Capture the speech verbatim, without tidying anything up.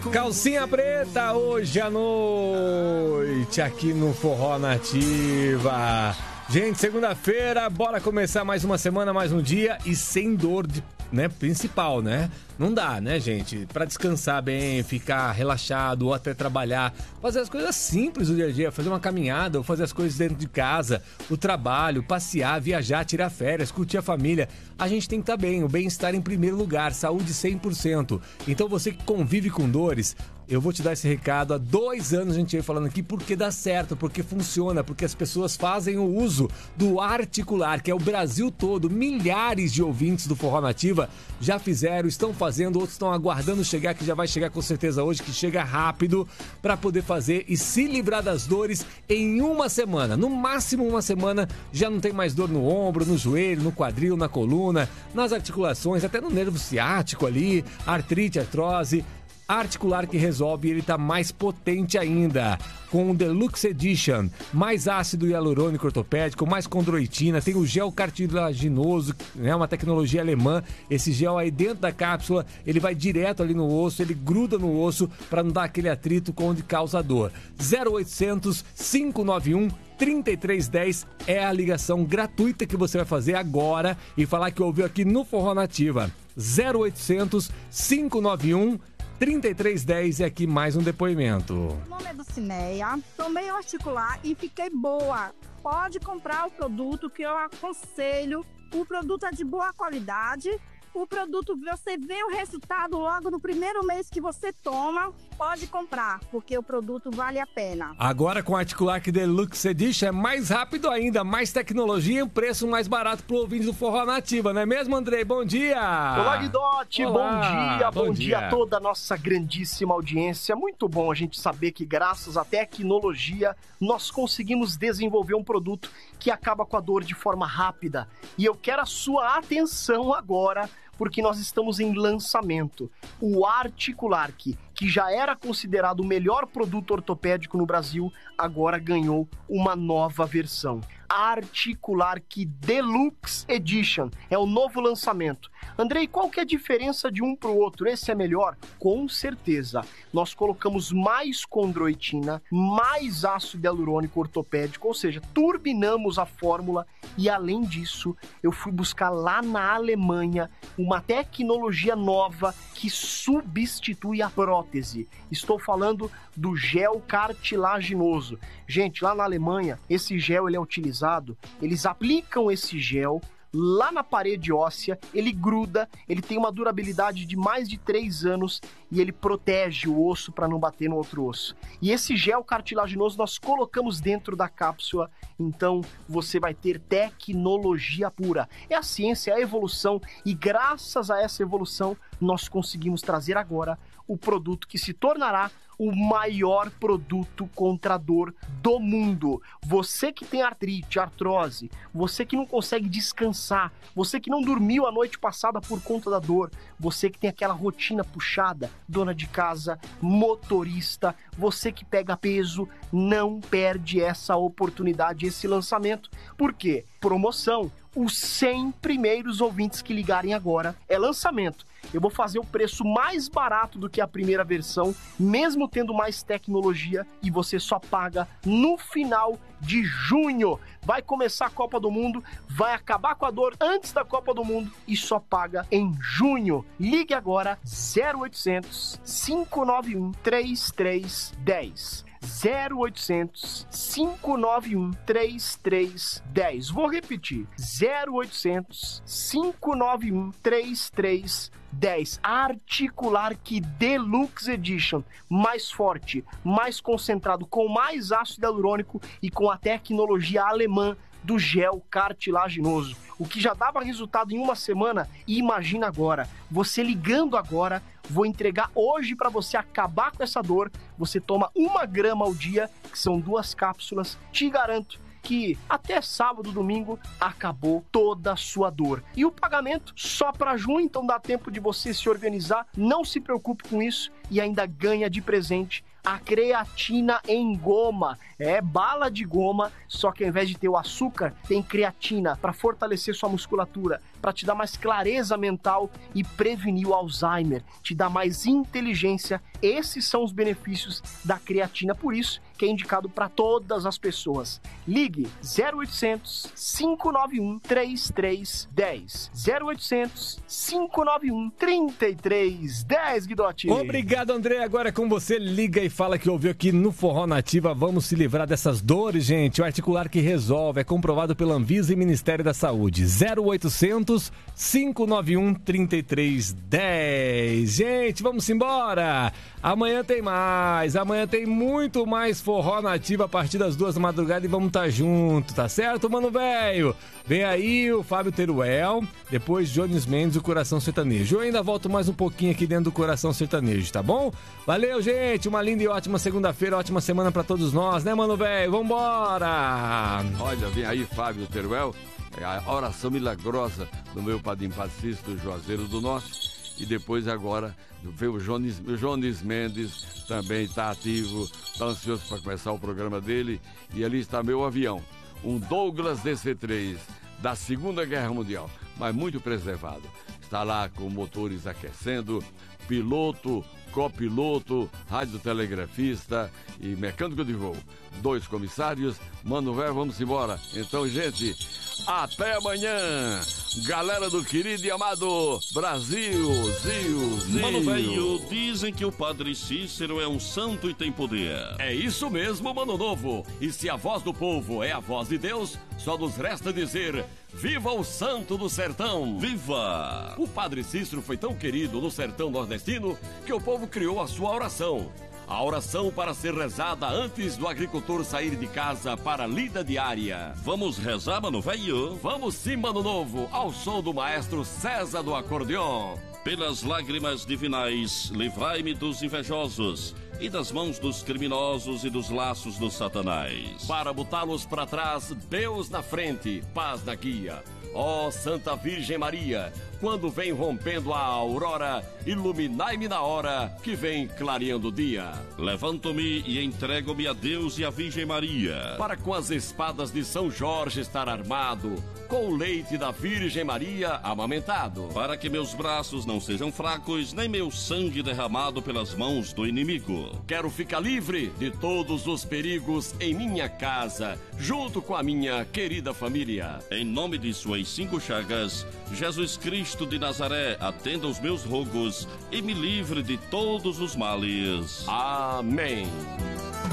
Calcinha Preta, hoje à noite, aqui no Forró Nativa. Gente, segunda-feira, bora começar mais uma semana, mais um dia e sem dor de, né, principal, né? Não dá, né, gente? Pra descansar bem, ficar relaxado ou até trabalhar, fazer as coisas simples do dia a dia, fazer uma caminhada ou fazer as coisas dentro de casa, o trabalho, passear, viajar, tirar férias, curtir a família. A gente tem que estar bem, o bem-estar em primeiro lugar, saúde cem por cento. Então você que convive com dores, eu vou te dar esse recado. Há dois anos a gente vem falando aqui porque dá certo, porque funciona, porque as pessoas fazem o uso do Articular, que é o Brasil todo. Milhares de ouvintes do Forró Nativa já fizeram, estão fazendo, outros estão aguardando chegar, que já vai chegar com certeza hoje, que chega rápido para poder fazer e se livrar das dores em uma semana. No máximo uma semana já não tem mais dor no ombro, no joelho, no quadril, na coluna, nas articulações, até no nervo ciático ali, artrite, artrose. Articular que resolve, ele tá mais potente ainda, com o Deluxe Edition, mais ácido hialurônico ortopédico, mais condroitina, tem o gel cartilaginoso, né, uma tecnologia alemã. Esse gel aí dentro da cápsula, ele vai direto ali no osso, ele gruda no osso para não dar aquele atrito onde causa dor. zero oitocentos, cinco nove um, trinta e três dez é a ligação gratuita que você vai fazer agora e falar que ouviu aqui no Forró Nativa. zero oitocentos, cinco nove um, trinta e três dez é aqui mais um depoimento. O nome é do Cineia, tomei o Articular e fiquei boa. Pode comprar o produto que eu aconselho. O produto é de boa qualidade. O produto, você vê o resultado logo no primeiro mês que você toma, pode comprar, porque o produto vale a pena. Agora com o Articular que Deluxe Edition é mais rápido ainda, mais tecnologia e um preço mais barato pro ouvinte do Forró Nativa, não é mesmo, Andrei? Bom dia! Olá, Guidotti, bom dia, bom, bom dia dia a toda a nossa grandíssima audiência. Muito bom a gente saber que graças à tecnologia nós conseguimos desenvolver um produto que acaba com a dor de forma rápida. E eu quero a sua atenção agora, porque nós estamos em lançamento. O Articular, que, que já era considerado o melhor produto ortopédico no Brasil, agora ganhou uma nova versão. Articular que Deluxe Edition é o novo lançamento. Andrei, qual que é a diferença de um para o outro? Esse é melhor? Com certeza. Nós colocamos mais condroitina, mais ácido hialurônico ortopédico, ou seja, turbinamos a fórmula e, além disso, eu fui buscar lá na Alemanha uma tecnologia nova que substitui a prótese. Estou falando do gel cartilaginoso. Gente, lá na Alemanha, esse gel ele é utilizado, eles aplicam esse gel lá na parede óssea, ele gruda, ele tem uma durabilidade de mais de três anos e ele protege o osso para não bater no outro osso. E esse gel cartilaginoso nós colocamos dentro da cápsula, então você vai ter tecnologia pura. É a ciência, é a evolução e graças a essa evolução nós conseguimos trazer agora o produto que se tornará o maior produto contra a dor do mundo. Você que tem artrite, artrose, você que não consegue descansar, você que não dormiu a noite passada por conta da dor, você que tem aquela rotina puxada, dona de casa, motorista, você que pega peso, não perde essa oportunidade, esse lançamento. Por quê? Promoção. Os cem primeiros ouvintes que ligarem agora é lançamento. Eu vou fazer o preço mais barato do que a primeira versão, mesmo tendo mais tecnologia, e você só paga no final de junho. Vai começar a Copa do Mundo, vai acabar com a dor antes da Copa do Mundo e só paga em junho. Ligue agora zero oitocentos, cinco nove um, três três um zero. zero oitocentos, cinco nove um, três três um zero. Vou repetir. zero oitocentos, cinco nove um, três três um zero. Articular que Deluxe Edition. Mais forte, mais concentrado, com mais ácido hialurônico e com a tecnologia alemã do gel cartilaginoso. O que já dava resultado em uma semana, e imagina agora. Você ligando agora, vou entregar hoje para você acabar com essa dor. Você toma uma grama ao dia, que são duas cápsulas. Te garanto que até sábado, domingo, acabou toda a sua dor. E o pagamento só para junho, então dá tempo de você se organizar. Não se preocupe com isso e ainda ganha de presente a creatina em goma. É bala de goma, só que ao invés de ter o açúcar, tem creatina para fortalecer sua musculatura, para te dar mais clareza mental e prevenir o Alzheimer, te dar mais inteligência. Esses são os benefícios da creatina, por isso que é indicado para todas as pessoas. Ligue zero oitocentos, cinco nove um, três três um zero. zero oitocentos, cinco nove um, três três um zero, Guidotti. Obrigado, André. Agora é com você. Liga e fala que ouviu aqui no Forró Nativa. Vamos se livrar dessas dores, gente. O articular que resolve é comprovado pela Anvisa e Ministério da Saúde. zero oitocentos, cinco nove um, três três um zero. Gente, vamos embora. Amanhã tem mais. Amanhã tem muito mais Forró Nativa a partir das duas da madrugada e vamos estar tá junto, tá certo, mano velho? Vem aí o Fábio Teruel, depois Jones Mendes, o Coração Sertanejo. Eu ainda volto mais um pouquinho aqui dentro do Coração Sertanejo, tá bom? Valeu, gente, uma linda e ótima segunda-feira, ótima semana pra todos nós, né, mano velho? Vambora! Olha, vem aí Fábio Teruel, a oração milagrosa do meu padrinho Pacífico, Juazeiro do Norte. E depois agora veio o Jones, o Jones Mendes, também está ativo, está ansioso para começar o programa dele. E ali está meu avião, um Douglas D C três da Segunda Guerra Mundial, mas muito preservado. Está lá com motores aquecendo, piloto, copiloto, radiotelegrafista e mecânico de voo. Dois comissários, mano velho, vamos embora. Então, gente, até amanhã. Galera do querido e amado Brasil, Zio, Zio. Mano velho, dizem que o Padre Cícero é um santo e tem poder. É isso mesmo, mano novo. E se a voz do povo é a voz de Deus, só nos resta dizer: viva o santo do sertão! Viva! O Padre Cícero foi tão querido no sertão nordestino que o povo criou a sua oração. A oração para ser rezada antes do agricultor sair de casa para a lida diária. Vamos rezar, mano velho? Vamos sim, mano novo, ao som do maestro César do acordeon. Pelas lágrimas divinais, livrai-me dos invejosos e das mãos dos criminosos e dos laços do Satanás. Para botá-los para trás, Deus na frente, paz na guia. Ó Santa Virgem Maria, quando vem rompendo a aurora, iluminai-me na hora que vem clareando o dia. Levanto-me e entrego-me a Deus e a Virgem Maria, para com as espadas de São Jorge estar armado, com o leite da Virgem Maria amamentado, para que meus braços não sejam fracos, nem meu sangue derramado pelas mãos do inimigo. Quero ficar livre de todos os perigos em minha casa, junto com a minha querida família. Em nome de suas cinco chagas, Jesus Cristo de Nazaré, atenda os meus rogos e me livre de todos os males. Amém.